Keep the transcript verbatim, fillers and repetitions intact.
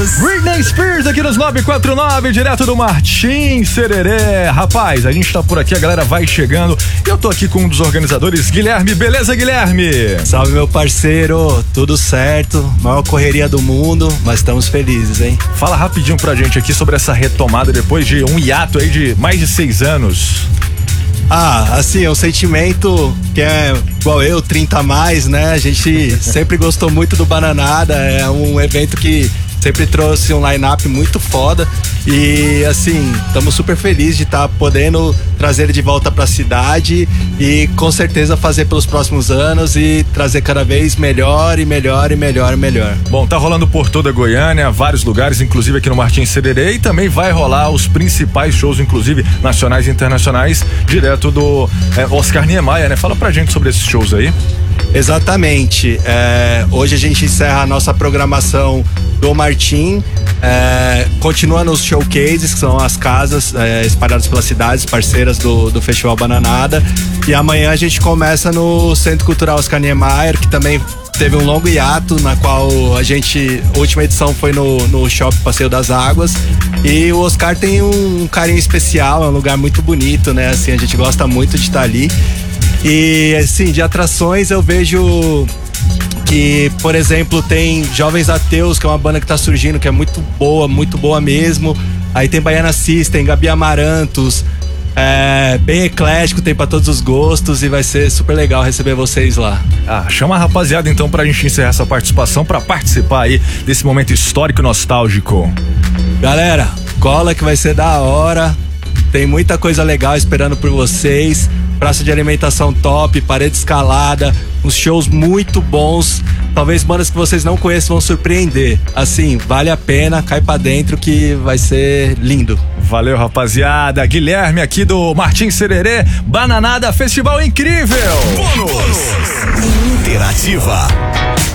Vamos! Britney Spears aqui nos nove quatro nove, direto do Martim Sererê. Rapaz, a gente tá por aqui, a galera vai chegando. E eu tô aqui com um dos organizadores, Guilherme. Beleza, Guilherme? Salve, meu parceiro. Tudo certo. Maior correria do mundo, mas estamos felizes, hein? Fala rapidinho pra gente aqui sobre essa retomada depois de um hiato aí de mais de seis anos. Ah, assim, é um sentimento que é igual eu, trinta a mais, né? A gente sempre gostou muito do Bananada, é um evento que sempre trouxe um line-up muito foda e, assim, estamos super felizes de estar tá podendo trazer ele de volta pra cidade e com certeza fazer pelos próximos anos e trazer cada vez melhor e melhor e melhor e melhor. Bom, tá rolando por toda Goiânia, vários lugares, inclusive aqui no Martim Sererê, e também vai rolar os principais shows, inclusive nacionais e internacionais, direto do é, Oscar Niemeyer, né? Fala pra gente sobre esses shows aí. Exatamente. É, hoje a gente encerra a nossa programação do Martim, é, continua nos showcases, que são as casas é, espalhadas pelas cidades, parceiras do, do Festival Bananada. E amanhã a gente começa no Centro Cultural Oscar Niemeyer, que também teve um longo hiato, na qual a gente, a última edição foi no, no Shopping Passeio das Águas. E o Oscar tem um, um carinho especial, é um lugar muito bonito, né? Assim, a gente gosta muito de estar ali. E assim, de atrações eu vejo que, por exemplo, tem Jovens Ateus, que é uma banda que tá surgindo, que é muito boa, muito boa mesmo. Aí tem Baiana System, Gabi Amarantos, é bem eclético, tem pra todos os gostos e vai ser super legal receber vocês lá. Ah, chama a rapaziada então pra gente encerrar essa participação, pra participar aí desse momento histórico e nostálgico. Galera, cola que vai ser da hora, tem muita coisa legal esperando por vocês. Praça de alimentação top, parede escalada, uns shows muito bons. Talvez bandas que vocês não conheçam vão surpreender. Assim, vale a pena, cai pra dentro que vai ser lindo. Valeu, rapaziada. Guilherme aqui do Martim Sererê, Bananada, festival incrível. Bônus Interativa.